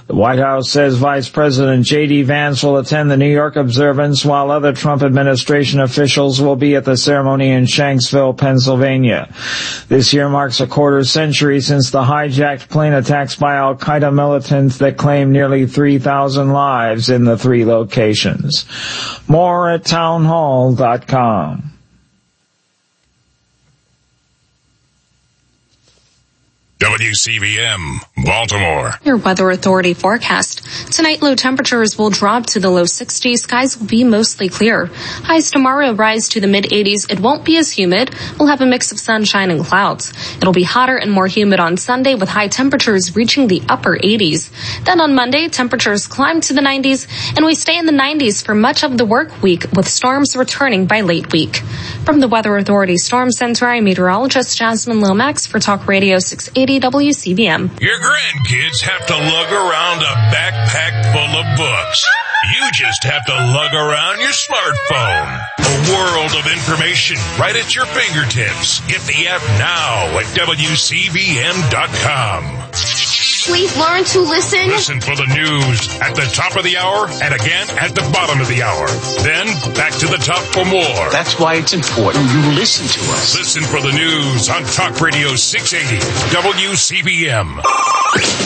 The White House says Vice President J.D. Vance will attend the New York observance, while other Trump administration officials will be at the ceremony in Shanksville, Pennsylvania. This year marks a quarter century since the hijacked plane attacks by al-Qaeda militants that claimed nearly 3,000 lives in the 3 locations. More at townhall.com. WCBM, Baltimore. Your Weather Authority forecast. Tonight, low temperatures will drop to the low 60s. Skies will be mostly clear. Highs tomorrow rise to the mid-80s. It won't be as humid. We'll have a mix of sunshine and clouds. It'll be hotter and more humid on Sunday, with high temperatures reaching the upper 80s. Then on Monday, temperatures climb to the 90s, and we stay in the 90s for much of the work week, with storms returning by late week. From the Weather Authority Storm Center, I'm meteorologist Jasmine Lomax for Talk Radio 680 WCBM. Your grandkids have to lug around a backpack full of books. You just have to lug around your smartphone. A world of information right at your fingertips. Get the app now at WCBM.com. Please learn to listen. Listen for the news at the top of the hour and again at the bottom of the hour. Then back to the top for more. That's why it's important you listen to us. Listen for the news on Talk Radio 680 WCBM.